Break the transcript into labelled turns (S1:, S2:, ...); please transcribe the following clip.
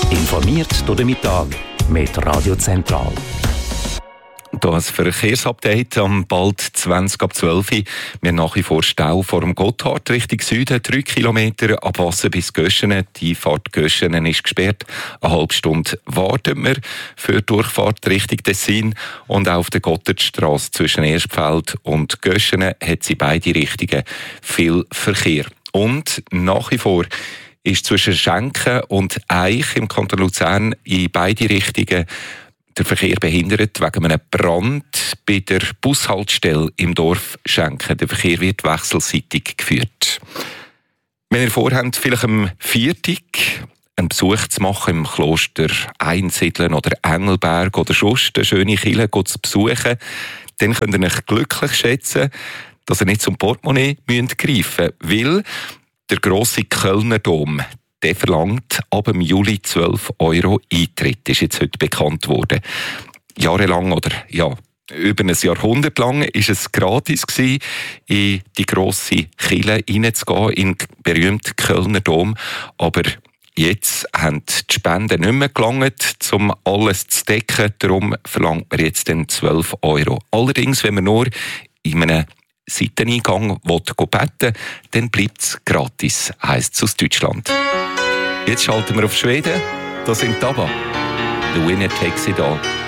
S1: Informiert durch den Mittag mit Radio Zentral.
S2: Das Verkehrsupdate am bald 20 ab 12 Uhr. Wir haben nach wie vor Stau vor dem Gotthard Richtung Süden, 3 Kilometer ab Wassen bis Göschenen. Die Fahrt Göschenen ist gesperrt. Eine halbe Stunde warten wir für die Durchfahrt Richtung Tessin. Und auch auf der Gotthardstrasse zwischen Erstfeld und Göschenen hat sie beide Richtungen viel Verkehr. Und nach wie vor ist zwischen Schenken und Eich im Kanton Luzern in beide Richtungen der Verkehr behindert wegen einem Brand bei der Bushaltestelle im Dorf Schenken. Der Verkehr wird wechselseitig geführt. Wenn ihr vorhabt, vielleicht am Viertag einen Besuch zu machen im Kloster Einsiedeln oder Engelberg oder sonst eine schöne Kirche zu besuchen, dann könnt ihr euch glücklich schätzen, dass ihr nicht zum Portemonnaie greifen müsst, weil der grosse Kölner Dom, der verlangt ab dem Juli 12 € Eintritt, ist jetzt heute bekannt worden. Jahrelang oder über ein Jahrhundert lang war es gratis gewesen, in die grosse Kirche hineinzugehen, in den berühmten Kölner Dom. Aber jetzt haben die Spenden nicht mehr gelangt, um alles zu decken. Darum verlangt man jetzt dann 12 €. Allerdings, wenn man nur in einem Seiteneingang beten will, dann bleibt es gratis, heisst es aus Deutschland. Jetzt schalten wir auf Schweden. Das sind Taba. The Winner Takes It All.